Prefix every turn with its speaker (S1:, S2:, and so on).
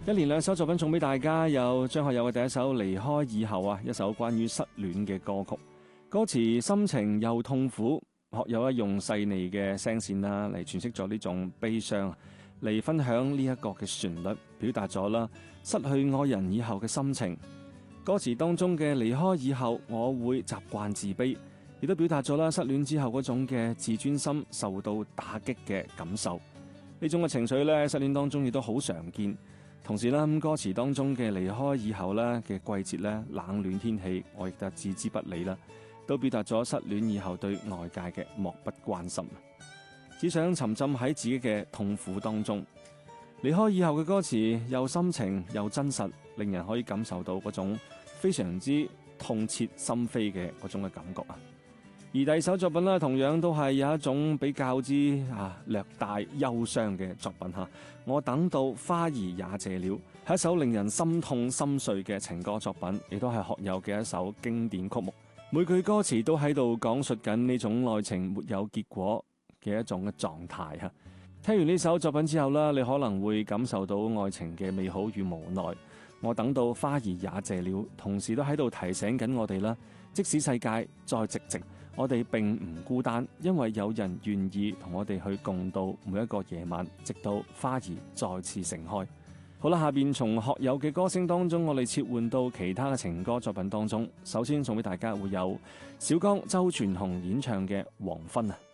S1: 一連兩首作品送俾大家，有張學友嘅第一首《離開以後》啊，一首關於失戀嘅歌曲，歌詞深情又痛苦，學友用細膩嘅聲線啦嚟詮釋咗呢種悲傷，嚟分享呢一個嘅旋律，表達咗啦失去愛人以後嘅心情。歌詞當中嘅離開以後，我會習慣自卑，亦都表達咗啦失戀之後嗰種嘅自尊心受到打擊嘅感受。呢種嘅情緒咧，失戀當中亦都好常見。同時啦，歌詞當中嘅離開以後咧嘅季節咧，冷暖天氣我亦都置之不理啦，都表達咗失戀以後對外界嘅漠不關心，只想沉浸喺自己嘅痛苦當中。離開以後嘅歌詞又深情又真實，令人可以感受到嗰種非常之痛徹心扉嘅嗰種嘅感覺啊！而第二首作品咧，同樣都係有一種比較之略帶憂傷嘅作品吓。我等到花兒也謝了，係一首令人心痛心碎嘅情歌作品，亦都係學友嘅一首經典曲目。每句歌詞都喺度講述緊呢種愛情沒有結果嘅一種嘅狀態吓。聽完呢首作品之後啦，你可能會感受到愛情嘅美好與無奈。我等到花兒也謝了，同時都喺度提醒緊我哋啦，即使世界再寂靜，我哋並唔孤單，因為有人願意同我哋去共度每一個夜晚，直到花兒再次盛開。好啦，下邊從學友嘅歌聲當中，我哋切換到其他嘅情歌作品當中。首先送俾大家會有小剛、周傳雄演唱嘅《黃昏》啊。